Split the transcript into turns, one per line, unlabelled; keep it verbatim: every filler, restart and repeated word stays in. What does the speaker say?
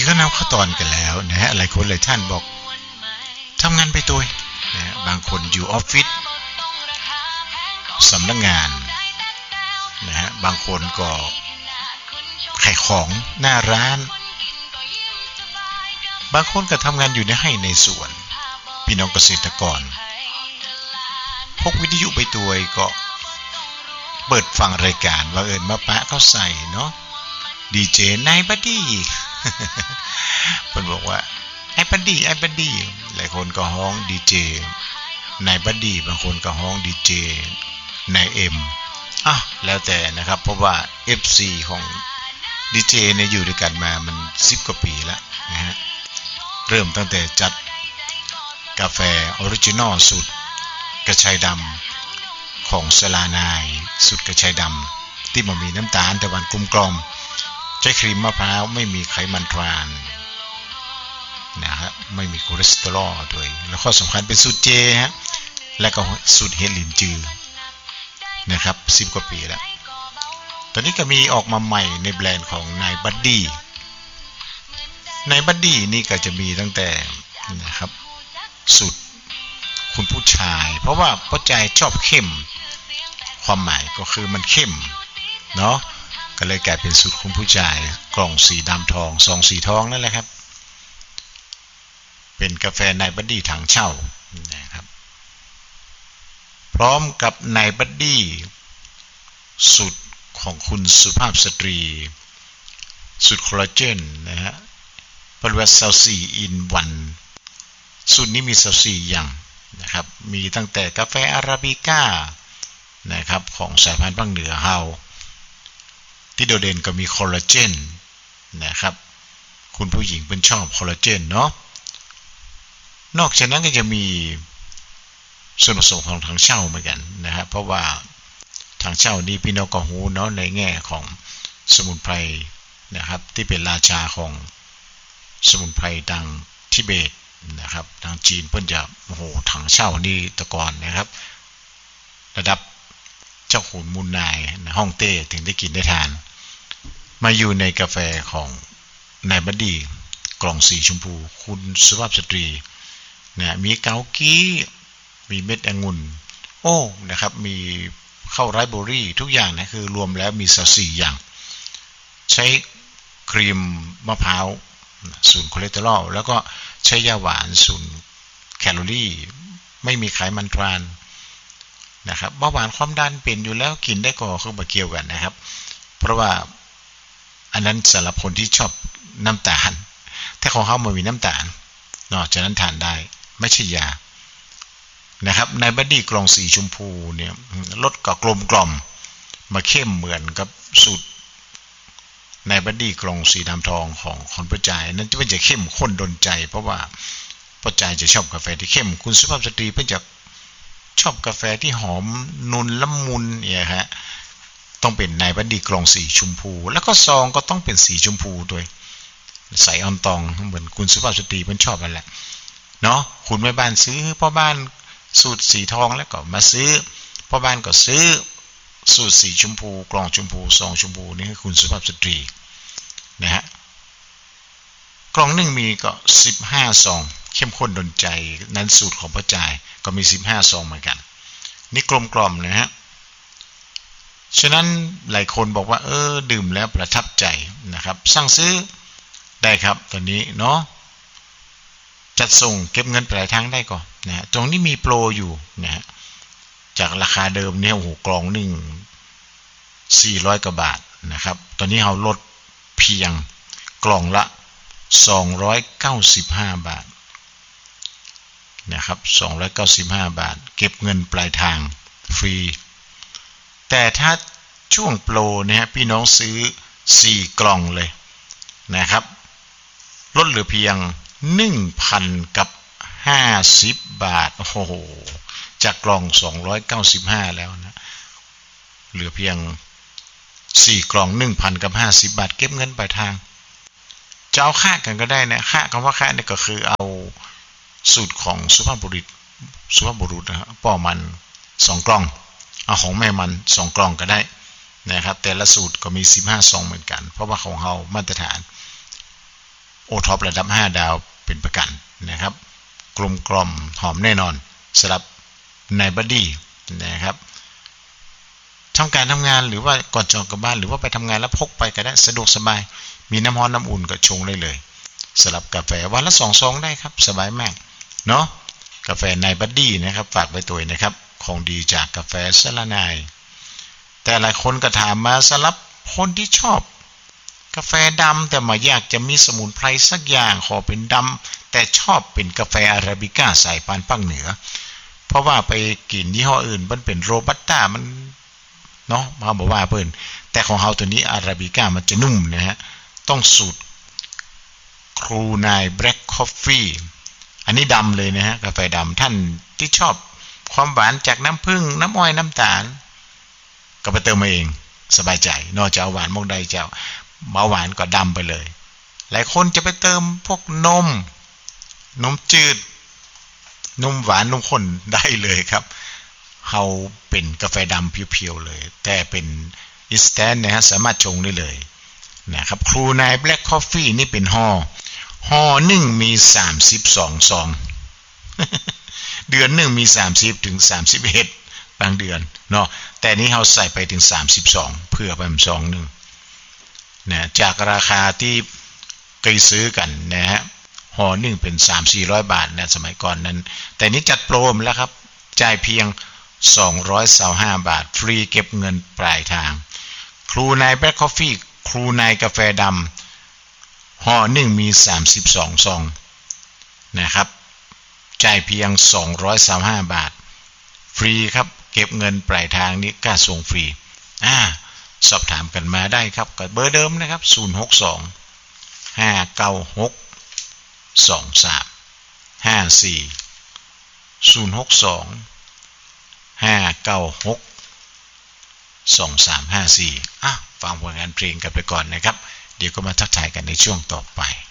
ก็นำขั้นตอนกันแล้วนะฮะหลายคนหลายท่านบอกทำงานไปตัวนะบางคนอยู่ออฟฟิศสำนักงานนะฮะบางคนก็ขายของหน้าร้านบางคนก็ทำงานอยู่ในไร่ในสวนพี่น้องเกษตรกรพกวิทยุไปตัวก็เปิดฟังรายการว่าเอิญมาปะเขาใส่เนาะดีเจนายบัดดี้เพิ่นบอกว่าไอ้บัดดี้ไอ้บัดดี้หลายคนก็ฮ้องดีเจนายบัดดี้บางคนก็ฮ้องดีเจนายเอ็มอ่ะแล้วแต่นะครับเพราะว่า เอฟ ซี ของดีเจเนี่ยอยู่ด้วยกันมามันสิบกว่าปีแล้วนะฮะเริ่มตั้งแต่จัดกาแฟออริจินอลสูตรกระชายดำของสลานายสูตรกระชายดำที่มันมีน้ำตาลแต่วันกลมกล่อมใช้ครีมมะพร้าวไม่มีไขมันทรานนะครับไม่มีคอเลสเตอรอลด้วยแล้วข้อสำคัญเป็นสูตรเจฮะและก็สูตรเฮลินจือนะครับสิบกว่าปีแล้วตอนนี้ก็มีออกมาใหม่ในแบรนด์ของนายบัดดี้นายบัดดี้นี่ก็จะมีตั้งแต่นะครับสูตรคุณผู้ชายเพราะว่าผู้ชายชอบเข้มความหมายก็คือมันเข้มเนาะก็เลยกลายเป็นสูตรคุณผู้ชายกล่องสีดำทองซองสีทองนั่นแหละครับเป็นกาแฟนายบัดดี้ถังเช่านะครับพร้อมกับนายบัดดี้สูตรของคุณสุภาพสตรีสูตรคอลลาเจนนะฮะปริมาณสี่อินวันสูตรนี้มีสี่อย่างนะครับมีตั้งแต่กาแฟอาราบิก้านะครับของสายพันธุ์ภาคเหนือเฮาที่โดดเด่นก็มีคอลลาเจนนะครับคุณผู้หญิงเป็นชอบคอลลาเจนเนาะนอกจากนั้นก็จะมีส่วนผสมของถังเช่าเหมือนกันนะครับเพราะว่าถังเช่านี้พี่น้องก็รู้เนาะในแง่ของสมุนไพรนะครับที่เป็นราชาของสมุนไพรดังทิเบตนะครับทางจีนเพิ่นจะโอ้โหถังเช่านี่ตะกอนนะครับระดับเจ้าขุนมูลนายในฮ่องเต้ถึงได้กินได้ทานมาอยู่ในกาแฟของนายบัดดี้กล่องสีชมพูคุณสุภาพสตรีนะมีเกากี้มีเม็ดองุ่นโอ้นะครับมีข้าวไรซ์เบอร์รี่ทุกอย่างนะคือรวมแล้วมีสี่อย่างใช้ครีมมะพร้าวศูนย์คอเลสเตอรอลแล้วก็ใช้ยาหวานศูนย์แคลอรี่ไม่มีไขมันทรานนะครับเบาหวานความดันเป็นอยู่แล้วกินได้ก็คือมาเกี่ยวกันนะครับเพราะว่าอันนั้นสำหรับคนที่ชอบน้ำตาลถ้าของเขามันมีน้ำตาลนอกจากนั้นทานได้ไม่ใช่ยานะครับในบัดดี้กล่องสีชมพูเนี่ยรสก็กลมกล่อมมาเข้มเหมือนกับสูตรในบัดดี้กล่องสีดำทองของคนผู้ชายนั้นจะเป็นจะเข้มข้นดนใจเพราะว่าผู้ชายจะชอบกาแฟที่เข้มคุณสุภาพสตรีเพิ่นจะชอบกาแฟที่หอมนุ่นละมุนเนี่ยฮะต้องเป็นในบัดดี้กล่องสีชมพูแล้วก็ซองก็ต้องเป็นสีชมพูด้วยใสอ่อนตองเหมือนคุณสุภาพสตรีเพิ่นชอบนั่นแหละเนาะคุณแม่บ้านซื้อพ่อบ้านสูตรสีทองแล้วก็มาซื้อพ่อบ้านก็ซื้อสูตรสีชมพูกล่องชมพูซองชมพูนี่คือคุณสุภาพสตรีนะฮะกล่องหนึ่งมีก็สิบห้าซองเข้มข้นดนใจนั้นสูตรของพ่อจ่ายก็มีสิบห้าซองเหมือนกันนี่กลมกล่อมนะฮะฉะนั้นหลายคนบอกว่าเออดื่มแล้วประทับใจนะครับสั่งซื้อได้ครับตอนนี้เนาะจัดส่งเก็บเงินปลายทางได้ก่อนนะตรงนี้มีโปรอยู่นะจากราคาเดิมเนี่ยโอ้โหกล่องหนึ่งสี่ร้อยกว่าบาทนะครับตอนนี้เราลดเพียงกล่องละสองร้อยเก้าสิบห้าบาทนะครับสองร้อยเก้าสิบห้าบาทเก็บเงินปลายทางฟรีแต่ถ้าช่วงโปรเนี่ยพี่น้องซื้อสี่กล่องเลยนะครับลดเหลือเพียง หนึ่งพัน กับห้าสิบบาทโอ้โหจากกล่องสองร้อยเก้าสิบห้าแล้วนะเหลือเพียงสี่กล่อง หนึ่งพัน กับห้าสิบบาทเก็บเงินปลายทางจะเอาค่ากันก็ได้นะค่าคำว่าค่าเนี่ยก็คือเอาสูตรของสุภาพบุรุษสุภาพบุรุษนะฮะป้อมันสองกล่องเอาของแม่มันสองกล่องก็ได้นะครับแต่ละสูตรก็มีสิบห้าซองเหมือนกันเพราะว่าของเรามาตรฐานโอท็อประดับห้าดาวเป็นประกันนะครับกลมกล่อมหอมแน่นอนสำหรับในบัดดี้นะครับทำการทำงานหรือว่าก่อนจองกลับบ้านหรือว่าไปทำงานแล้วพกไปก็ได้สะดวกสบายมีน้ำร้อนน้ำอุ่นก็ชงได้เลยสำหรับกาแฟวันละสองซองได้ครับสบายมากเนาะกาแฟในบัดดี้นะครับฝากไว้ตัวนะครับของดีจากกาแฟสละนายแต่หลายคนก็ถามมาสำหรับคนที่ชอบกาแฟดำแต่มาอยากจะมีสมุนไพรสักอย่างขอเป็นดำแต่ชอบเป็นกาแฟอาราบิก้าสายพันธุ์ภาคเหนือเพราะว่าไปกินยี่ห้ออื่นมันเป็นโรบัสต้ามันเนาะมาบอกว่าเพิ่นแต่ของเฮาตัวนี้อาราบิก้ามันจะนุ่มนะฮะต้องสูตรครูนายแบล็คคอฟฟี่อันนี้ดำเลยนะฮะกาแฟดำท่านที่ชอบความหวานจากน้ำผึ้งน้ำอ้อยน้ำตาลก็ไปเติมมาเองสบายใจนอกจากหวานมองใดเจ้าเบาหวานก็ดำไปเลยหลายคนจะไปเติมพวกนมนมจืดนมหวานนมข้นได้เลยครับเฮาเป็นกาแฟดำเพียวๆเลยแต่เป็นอินสแตนต์นะฮะสามารถชงได้เลยนะครับครูนายแบล็คคอฟฟี่นี่เป็นห่อห่อหนึ่งมีสามสิบสองซอง เดือนหนึ่งมีสามสิบถึงสามสิบเอ็ดบางเดือนเนาะแต่นี้เฮาใส่ไปถึงสามสิบสองเพื่อไปซองนึงนะจากราคาที่เคยซื้อกันนะฮะห่อหนึ่งเป็น สามถึงสี่ร้อย บาทนะสมัยก่อนนั้นแต่นี้จัดโปรมแล้วครับจ่ายเพียงสองร้อยยี่สิบห้าบาทฟรีเก็บเงินปลายทางครูนายแบล็คคอฟฟี่ครูนายกาแฟดำห่อหนึ่งมีสามสิบสองซองนะครับจ่ายเพียงสองร้อยยี่สิบห้าบาทฟรีครับเก็บเงินปลายทางนี้ค่าส่งฟรีอ่าสอบถามกันมาได้ครับกับเบอร์เดิมนะครับศูนย์ หก สอง ห้า เก้า หก สอง สาม ห้า สี่ ศูนย์ หก สอง ห้า เก้า หก สอง สาม ห้า สี่อ่ะฟังผลงานเพลงกันไปก่อนนะครับเดี๋ยวก็มาทักทายกันในช่วงต่อไป